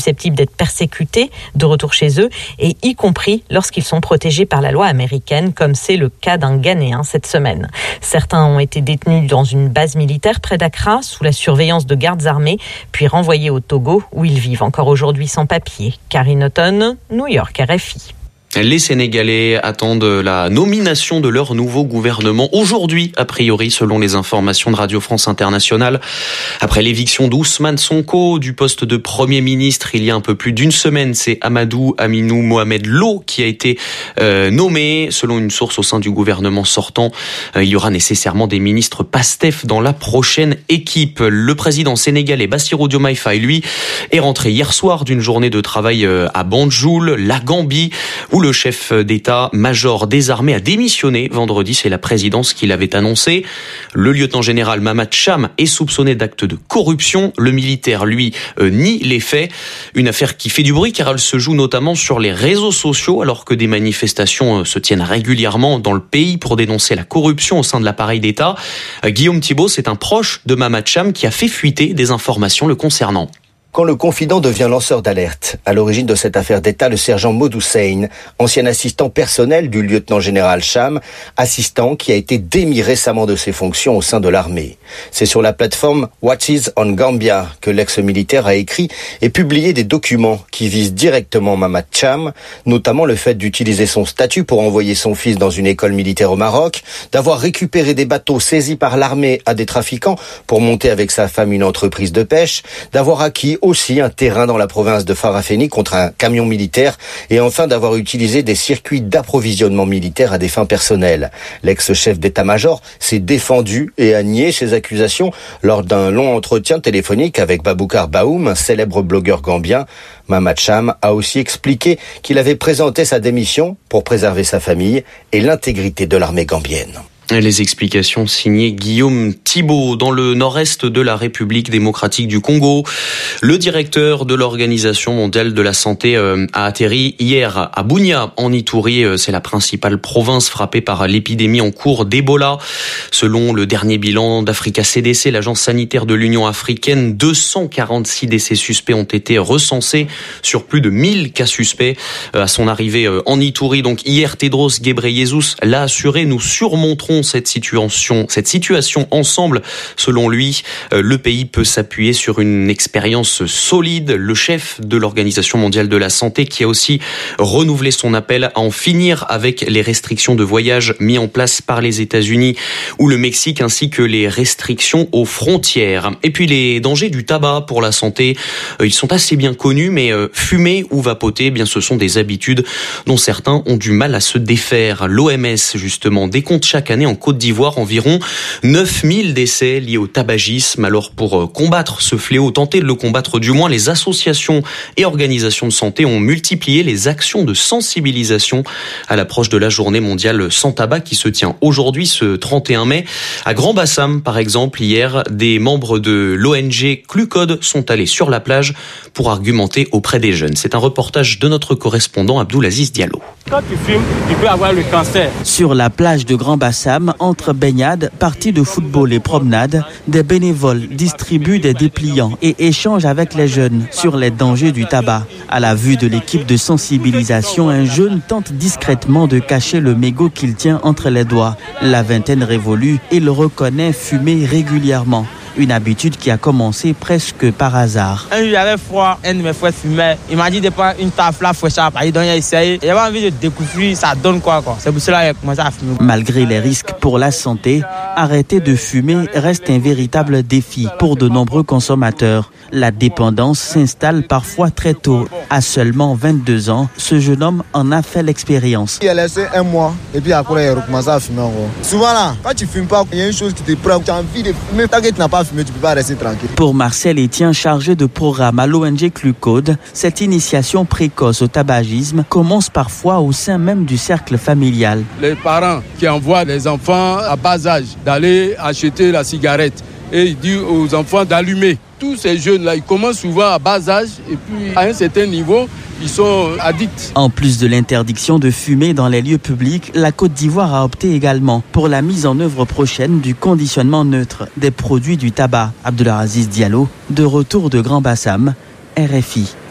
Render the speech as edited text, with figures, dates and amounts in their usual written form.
susceptibles d'être persécutés de retour chez eux, et y compris lorsqu'ils sont protégés par la loi américaine, comme c'est le cas d'un Ghanéen cette semaine. Certains ont été détenus dans une base militaire près d'Accra, sous la surveillance de gardes armés, puis renvoyés au Togo, où ils vivent encore aujourd'hui sans papier. Karine Houghton, New York, RFI. Les Sénégalais attendent la nomination de leur nouveau gouvernement aujourd'hui, a priori, selon les informations de Radio France Internationale. Après l'éviction d'Ousmane Sonko du poste de Premier ministre il y a un peu plus d'une semaine, c'est Amadou Aminou Mohamed Lo qui a été nommé. Selon une source au sein du gouvernement sortant, il y aura nécessairement des ministres PASTEF dans la prochaine équipe. Le président sénégalais Bassirou Diomaye Faye, lui, est rentré hier soir d'une journée de travail à Banjul, la Gambie, où le chef d'état-major des armées a démissionné vendredi. C'est la présidence qui l'avait annoncé. Le lieutenant-général Mamad Cham est soupçonné d'actes de corruption. Le militaire, lui, nie les faits. Une affaire qui fait du bruit car elle se joue notamment sur les réseaux sociaux alors que des manifestations se tiennent régulièrement dans le pays pour dénoncer la corruption au sein de l'appareil d'État. Guillaume Thibault, c'est un proche de Mamad Cham qui a fait fuiter des informations le concernant. Quand le confident devient lanceur d'alerte, à l'origine de cette affaire d'État, le sergent Maud Hussein, ancien assistant personnel du lieutenant-général Cham, assistant qui a été démis récemment de ses fonctions au sein de l'armée. C'est sur la plateforme Watches on Gambia que l'ex-militaire a écrit et publié des documents qui visent directement Mamad Cham, notamment le fait d'utiliser son statut pour envoyer son fils dans une école militaire au Maroc, d'avoir récupéré des bateaux saisis par l'armée à des trafiquants pour monter avec sa femme une entreprise de pêche, d'avoir acquis aussi un terrain dans la province de Farafenni contre un camion militaire et enfin d'avoir utilisé des circuits d'approvisionnement militaire à des fins personnelles. L'ex-chef d'état-major s'est défendu et a nié ces accusations lors d'un long entretien téléphonique avec Baboucar Baoum, un célèbre blogueur gambien. Mamad Cham a aussi expliqué qu'il avait présenté sa démission pour préserver sa famille et l'intégrité de l'armée gambienne. Les explications signées Guillaume Thibault. Dans le nord-est de la République démocratique du Congo, le directeur de l'Organisation mondiale de la santé a atterri hier à Bunia, en Ituri. C'est la principale province frappée par l'épidémie en cours d'Ebola. Selon le dernier bilan d'Africa CDC, l'agence sanitaire de l'Union africaine, 246 décès suspects ont été recensés sur plus de 1000 cas suspects à son arrivée en Ituri. Donc hier, Tedros Ghebreyesus l'a assuré, nous surmonterons cette situation ensemble. Selon lui, le pays peut s'appuyer sur une expérience solide. Le chef de l'Organisation mondiale de la santé qui a aussi renouvelé son appel à en finir avec les restrictions de voyage mises en place par les États-Unis ou le Mexique ainsi que les restrictions aux frontières. Et puis les dangers du tabac pour la santé, ils sont assez bien connus, mais fumer ou vapoter, eh bien ce sont des habitudes dont certains ont du mal à se défaire. L'OMS justement décompte chaque année en Côte d'Ivoire environ 9000 décès liés au tabagisme. Alors pour combattre ce fléau, tenter de le combattre du moins, les associations et organisations de santé ont multiplié les actions de sensibilisation à l'approche de la journée mondiale sans tabac qui se tient aujourd'hui ce 31 mai. À Grand-Bassam par exemple, hier, des membres de l'ONG Clucode sont allés sur la plage pour argumenter auprès des jeunes. C'est un reportage de notre correspondant Abdoulaziz Diallo. Quand tu fumes, tu peux avoir le cancer. Sur la plage de Grand-Bassam, entre baignades, parties de football et promenades, des bénévoles distribuent des dépliants et échangent avec les jeunes sur les dangers du tabac. À la vue de l'équipe de sensibilisation, un jeune tente discrètement de cacher le mégot qu'il tient entre les doigts. La vingtaine révolue, il reconnaît fumer régulièrement. Une habitude qui a commencé presque par hasard. Un jour, j'avais froid, un de mes frères fumait. Il m'a dit de prendre une tafla fraîche à Paris, donc j'ai essayé. J'avais envie de découvrir, ça donne quoi. C'est pour cela que j'ai commencé à fumer. Malgré les risques pour la santé, arrêter de fumer reste un véritable défi pour de nombreux consommateurs. La dépendance s'installe parfois très tôt. À seulement 22 ans, ce jeune homme en a fait l'expérience. Il a laissé un mois et puis après il a recommencé à fumer. Souvent là, quand tu fumes pas, il y a une chose qui te prend, tu as envie de fumer. Tant que tu n'as pas fumé, tu peux pas rester tranquille. Pour Marcel Etienne, chargé de programme à l'ONG Clucode, cette initiation précoce au tabagisme commence parfois au sein même du cercle familial. Les parents qui envoient les enfants à bas âge d'aller acheter la cigarette et ils disent aux enfants d'allumer. Tous ces jeunes-là, ils commencent souvent à bas âge et puis à un certain niveau, ils sont addicts. En plus de l'interdiction de fumer dans les lieux publics, la Côte d'Ivoire a opté également pour la mise en œuvre prochaine du conditionnement neutre des produits du tabac. Abdoulaziz Diallo, de retour de Grand-Bassam, RFI.